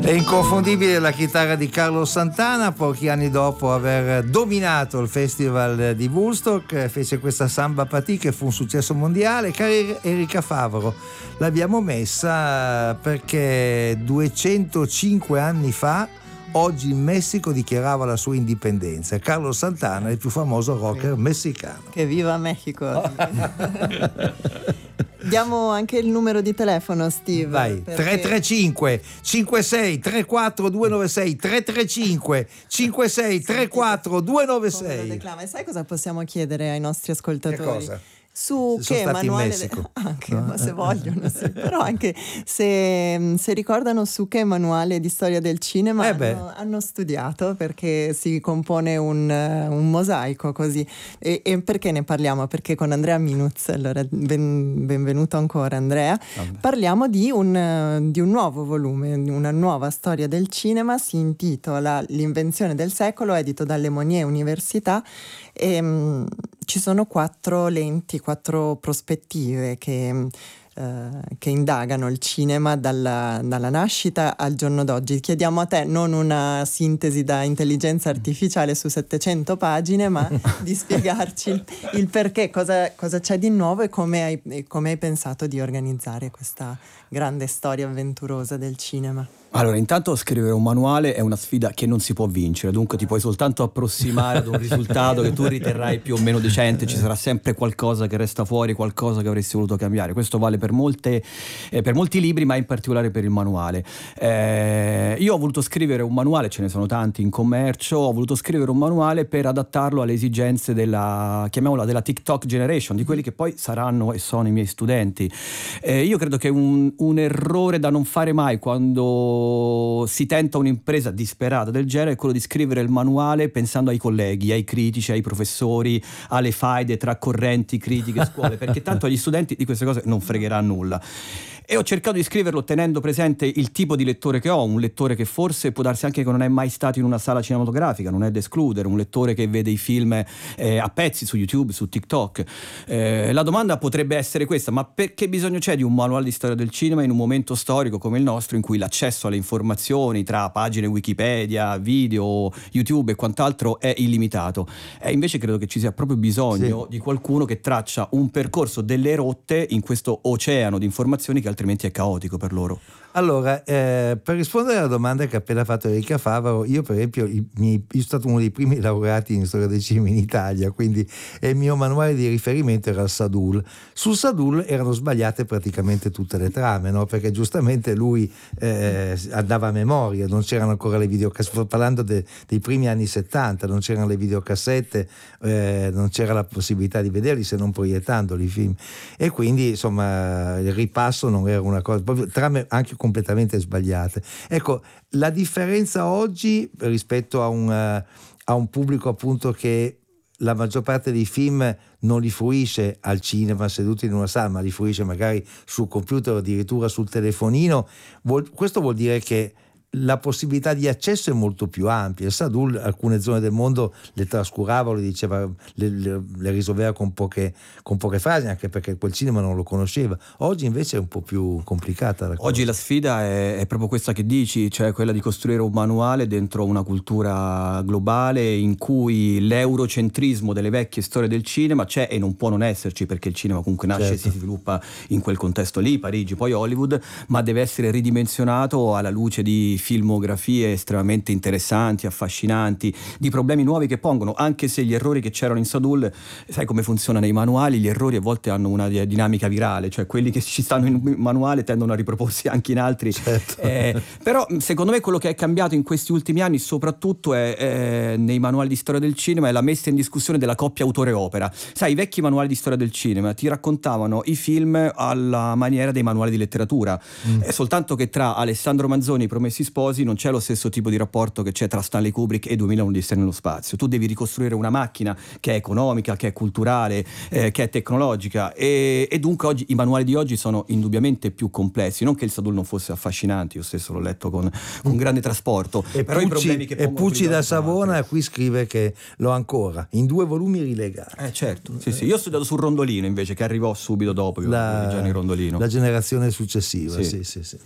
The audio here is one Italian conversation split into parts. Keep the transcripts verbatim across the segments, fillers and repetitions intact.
È inconfondibile la chitarra di Carlos Santana. Pochi anni dopo aver dominato il festival di Woodstock fece questa Samba Patì che fu un successo mondiale. Cara Erika Favaro, l'abbiamo messa perché duecentocinque anni fa oggi il Messico dichiarava la sua indipendenza. Carlos Santana è il più famoso rocker messicano. Che viva Mexico! Diamo anche il numero di telefono, Steve. Vai, perché... tre tre cinque cinque sei tre quattro due nove sei tre tre cinque cinque sei tre quattro due nove sei. E sai cosa possiamo chiedere ai nostri ascoltatori? Che cosa? Su se che manuale in Messico. Anche, ma se vogliono, sì. Però anche se, se ricordano su che manuale di storia del cinema eh hanno, hanno studiato, perché si compone un, un mosaico così. E, e perché ne parliamo? Perché con Andrea Minuz, allora ben, benvenuto ancora Andrea, Vabbè. parliamo di un, di un nuovo volume, una nuova storia del cinema, si intitola L'invenzione del secolo, edito dalle Monnier Università. E, um, ci sono quattro lenti, quattro prospettive che, eh, che indagano il cinema dalla, dalla nascita al giorno d'oggi. Chiediamo a te non una sintesi da intelligenza artificiale su settecento pagine, ma di spiegarci il, il perché, cosa, cosa c'è di nuovo e come hai, e come hai pensato di organizzare questa grande storia avventurosa del cinema. Allora, intanto scrivere un manuale è una sfida che non si può vincere, dunque ti puoi soltanto approssimare ad un risultato che tu riterrai più o meno decente, ci sarà sempre qualcosa che resta fuori, qualcosa che avresti voluto cambiare. Questo vale per molte, eh, per molti libri, ma in particolare per il manuale. Eh, io ho voluto scrivere un manuale, ce ne sono tanti in commercio, ho voluto scrivere un manuale per adattarlo alle esigenze della, chiamiamola, della TikTok generation, di quelli che poi saranno e sono i miei studenti. Eh, io credo che un, un errore da non fare mai quando si tenta un'impresa disperata del genere è quello di scrivere il manuale pensando ai colleghi, ai critici, ai professori, alle faide tra correnti, critiche, scuole, perché tanto agli studenti di queste cose non fregherà nulla. E ho cercato di scriverlo tenendo presente il tipo di lettore che ho, un lettore che forse può darsi anche che non è mai stato in una sala cinematografica, non è da escludere, un lettore che vede i film eh, a pezzi su YouTube, su TikTok. Eh, la domanda potrebbe essere questa: ma perché bisogno c'è di un manuale di storia del cinema in un momento storico come il nostro, in cui l'accesso alle informazioni tra pagine Wikipedia, video, YouTube e quant'altro è illimitato? E eh, invece credo che ci sia proprio bisogno sì. di qualcuno che traccia un percorso, delle rotte in questo oceano di informazioni che altrimenti è caotico per loro. Allora, eh, per rispondere alla domanda che ha appena fatto Erika Favaro, io per esempio i, mi, io sono stato uno dei primi laureati in storia del cinema in Italia, quindi il mio manuale di riferimento era il Sadul. Sul Sadul erano sbagliate praticamente tutte le trame, no? Perché giustamente lui eh, andava a memoria, non c'erano ancora le videocassette, sto parlando de, dei primi anni settanta, non c'erano le videocassette, eh, non c'era la possibilità di vederli se non proiettandoli i film, e quindi insomma il ripasso non era una cosa, proprio trame anche completamente sbagliate. Ecco, la differenza oggi rispetto a un, uh, a un pubblico appunto che la maggior parte dei film non li fruisce al cinema seduti in una sala, ma li fruisce magari sul computer o addirittura sul telefonino, vuol, questo vuol dire che la possibilità di accesso è molto più ampia. Il Sadul alcune zone del mondo le trascurava, le diceva, le, le, le risolveva con poche, con poche frasi, anche perché quel cinema non lo conosceva. Oggi invece è un po' più complicata la cosa. Oggi la sfida è, è proprio questa che dici, cioè quella di costruire un manuale dentro una cultura globale in cui l'eurocentrismo delle vecchie storie del cinema c'è e non può non esserci, perché il cinema comunque nasce certo. e si sviluppa in quel contesto lì, Parigi, poi Hollywood, ma deve essere ridimensionato alla luce di filmografie estremamente interessanti, affascinanti, di problemi nuovi che pongono, anche se gli errori che c'erano in Sadul, sai come funziona nei manuali, gli errori a volte hanno una dinamica virale, cioè quelli che ci stanno in un manuale tendono a riproporsi anche in altri. Certo. Eh, però secondo me quello che è cambiato in questi ultimi anni soprattutto è, è nei manuali di storia del cinema è la messa in discussione della coppia autore-opera. Sai, i vecchi manuali di storia del cinema ti raccontavano i film alla maniera dei manuali di letteratura, mm. è soltanto che tra Alessandro Manzoni e i Promessi Sposi non c'è lo stesso tipo di rapporto che c'è tra Stanley Kubrick e duemilauno Odissea nello spazio. Tu devi ricostruire una macchina che è economica, che è culturale, eh, che è tecnologica, e, e dunque oggi i manuali di oggi sono indubbiamente più complessi. Non che il Sadul non fosse affascinante, io stesso l'ho letto con, con grande trasporto, e però Pucci, i problemi che e Pucci da Savona qui scrive che l'ho ancora in due volumi rilegati. Eh certo, sì, sì. Io ho studiato sul Rondolino invece, che arrivò subito dopo la, Gianni Rondolino, la generazione successiva. Sì. Sì, sì, sì.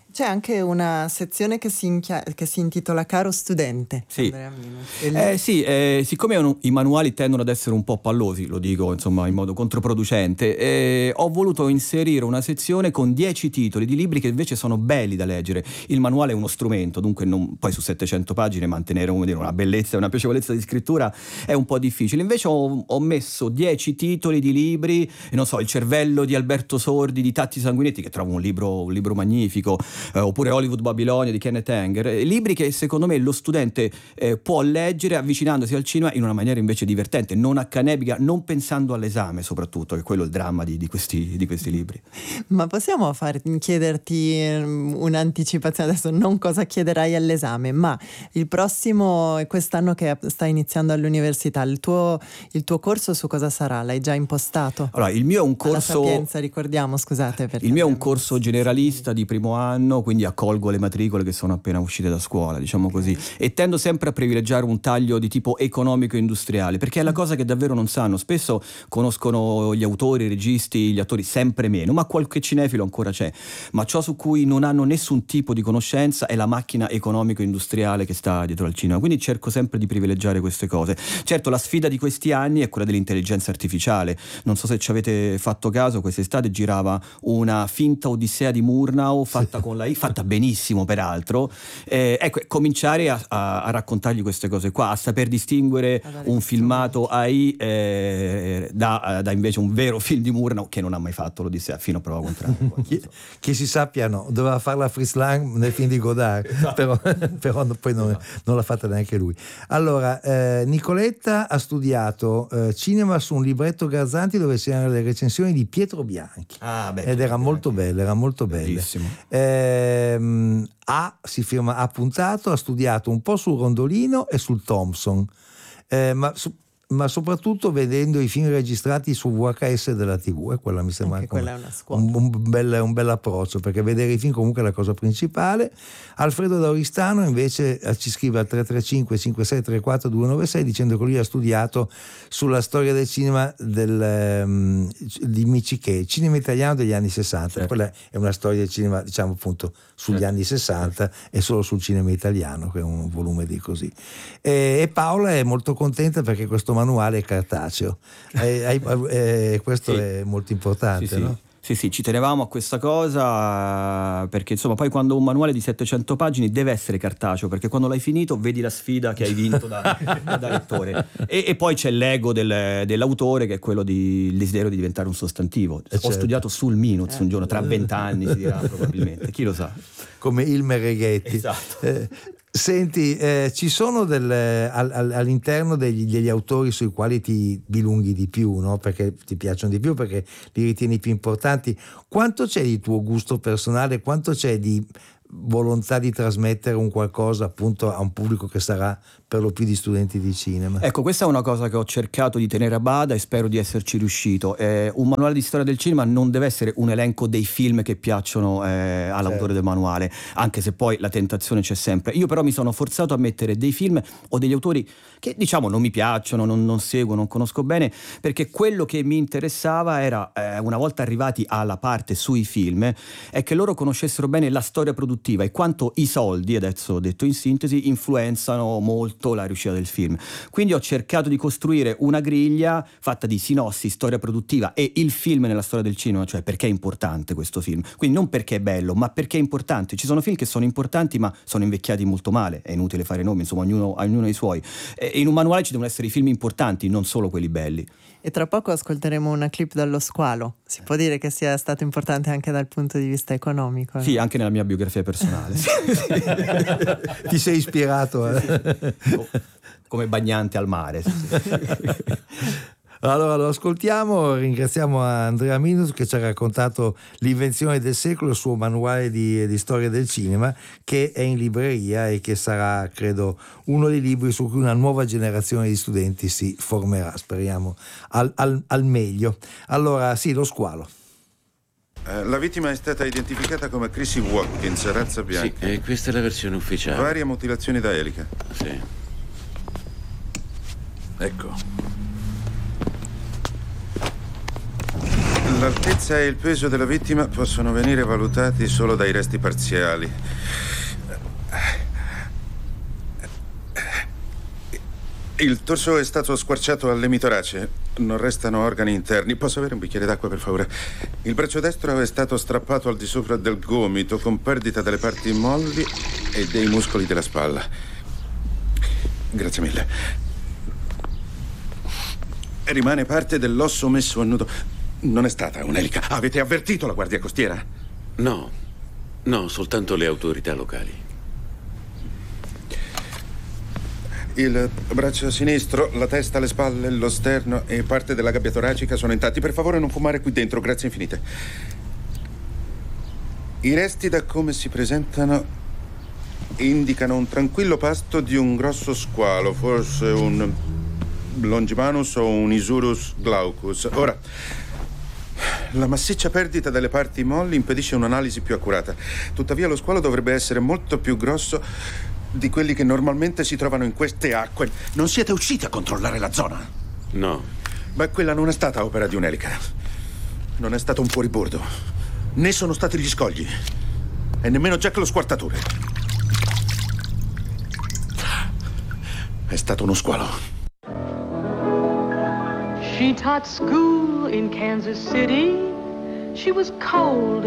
C'è anche una sezione che si, inchia- che si intitola Caro studente. Sì, eh, sì eh, siccome un, i manuali tendono ad essere un po' pallosi, lo dico insomma in modo controproducente, eh, ho voluto inserire una sezione con dieci titoli di libri che invece sono belli da leggere. Il manuale è uno strumento, dunque non, poi su settecento pagine mantenere come dire, una bellezza e una piacevolezza di scrittura è un po' difficile. Invece ho, ho messo dieci titoli di libri, non so, Il cervello di Alberto Sordi di Tatti Sanguinetti, che trovo un libro, un libro magnifico, eh, oppure Hollywood Babilonia di Kenneth Anger, eh, libri che secondo me lo studente eh, può leggere avvicinandosi al cinema in una maniera invece divertente, non accanebica, non pensando all'esame soprattutto, che è quello il dramma di, di, questi, di questi libri. Ma possiamo far, chiederti un'anticipazione adesso, non cosa chiederai all'esame, ma il prossimo, quest'anno che sta iniziando all'università, il tuo, il tuo corso su cosa sarà? L'hai già impostato? Allora, il mio è un corso... Alla Sapienza, ricordiamo, scusate. Il mio è un corso generalista di primo anno, quindi accolgo le matricole che sono appena uscite da scuola, diciamo così, e tendo sempre a privilegiare un taglio di tipo economico-industriale, perché è la cosa che davvero non sanno. Spesso conoscono gli autori, i registi, gli attori, sempre meno, ma qualche cinefilo ancora c'è, ma ciò su cui non hanno nessun tipo di conoscenza è la macchina economico-industriale che sta dietro al cinema, quindi cerco sempre di privilegiare queste cose. Certo, la sfida di questi anni è quella dell'intelligenza artificiale. Non so se ci avete fatto caso, quest'estate girava una finta Odissea di Murnau fatta sì. con la I, fatta benissimo peraltro, eh, ecco, cominciare a, a, a raccontargli queste cose qua, a saper distinguere un filmato A I eh, da, da invece un vero film di Murnau, che non ha mai fatto l'Odissea fino a prova contraria. che, che si sappia, no, doveva fare la Fritz Lang nel film di Godard, esatto. però, però poi non, non l'ha fatta neanche lui. Allora, eh, Nicoletta ha studiato eh, cinema su un libretto Garzanti dove c'erano le recensioni di Pietro Bianchi, ah, beh, ed era molto bella, era molto bella. Eh, ha, si firma, ha puntato, ha studiato un po' sul Rondolino e sul Thompson, eh, ma, su, ma soprattutto vedendo i film registrati su V H S della tivù, e quella mi sembra anche quella è una scuola. Un, un, bel, un bel approccio, perché vedere i film comunque è la cosa principale. Alfredo Dauristano invece ci scrive al tre tre cinque cinque sei tre quattro due nove sei dicendo che lui ha studiato sulla storia del cinema del, um, di Michiché, cinema italiano degli anni sessanta. Certo. Quella è una storia del cinema, diciamo appunto sugli certo. anni sessanta e solo sul cinema italiano, che è un volume di così. E, e Paola è molto contenta perché questo manuale è cartaceo, e, e questo sì. è molto importante, sì, sì. no? Sì, sì, ci tenevamo a questa cosa, perché insomma poi quando un manuale di settecento pagine deve essere cartaceo, perché quando l'hai finito vedi la sfida che hai vinto da, da lettore, e, e poi c'è l'ego del, dell'autore, che è quello di il desiderio di diventare un sostantivo. Eh, Ho certo. studiato sul Minuz eh. un giorno, tra vent'anni si dirà probabilmente, chi lo sa. Come Ilmer Reghetti. Esatto. Eh, Senti, eh, ci sono del, all, all'interno degli, degli autori sui quali ti dilunghi di più, no? Perché ti piacciono di più, perché li ritieni più importanti. Quanto c'è di tuo gusto personale, quanto c'è di volontà di trasmettere un qualcosa appunto a un pubblico che sarà per lo più di studenti di cinema? Ecco, questa è una cosa che ho cercato di tenere a bada e spero di esserci riuscito. Eh, un manuale di storia del cinema non deve essere un elenco dei film che piacciono eh, all'autore certo. del manuale, anche se poi la tentazione c'è sempre. Io però mi sono forzato a mettere dei film o degli autori che diciamo non mi piacciono, non, non seguo, non conosco bene, perché quello che mi interessava era, eh, una volta arrivati alla parte sui film, è che loro conoscessero bene la storia produttiva e quanto i soldi, adesso detto in sintesi, influenzano molto la riuscita del film. Quindi ho cercato di costruire una griglia fatta di sinossi, storia produttiva e il film nella storia del cinema, cioè perché è importante questo film. Quindi non perché è bello, ma perché è importante. Ci sono film che sono importanti ma sono invecchiati molto male, è inutile fare nomi, insomma ognuno, ognuno ha i suoi. E in un manuale ci devono essere i film importanti, non solo quelli belli. E tra poco ascolteremo una clip dallo Squalo. Si può dire che sia stato importante anche dal punto di vista economico? Sì, no? Anche nella mia biografia personale. Ti sei ispirato? Eh? Sì, sì. Come bagnante al mare. Sì, sì. Allora lo ascoltiamo, ringraziamo Andrea Minus che ci ha raccontato l'invenzione del secolo, il suo manuale di, di storia del cinema, che è in libreria e che sarà, credo, uno dei libri su cui una nuova generazione di studenti si formerà, speriamo al, al, al meglio. Allora sì, lo Squalo. La vittima è stata identificata come Chrissy Watkins, razza bianca. Sì, e questa è la versione ufficiale. Varie mutilazioni da elica. Sì. Ecco. L'altezza e il peso della vittima possono venire valutati solo dai resti parziali. Il torso è stato squarciato all'emitorace. Non restano organi interni. Posso avere un bicchiere d'acqua, per favore? Il braccio destro è stato strappato al di sopra del gomito, con perdita delle parti molli e dei muscoli della spalla. Grazie mille. Rimane parte dell'osso messo a nudo. Non è stata un'elica. Avete avvertito la guardia costiera? No, no, soltanto le autorità locali. Il braccio sinistro, la testa, le spalle, lo sterno e parte della gabbia toracica sono intatti. Per favore non fumare qui dentro, grazie infinite. I resti, da come si presentano, indicano un tranquillo pasto di un grosso squalo, forse un Longimanus o un Isurus glaucus. Ora, la massiccia perdita delle parti molli impedisce un'analisi più accurata. Tuttavia lo squalo dovrebbe essere molto più grosso di quelli che normalmente si trovano in queste acque. Non siete usciti a controllare la zona? No. Beh, quella non è stata opera di un'elica. Non è stato un fuoribordo. Né sono stati gli scogli. E nemmeno Jack lo squartatore. È stato uno squalo. She taught school in Kansas City. She was cold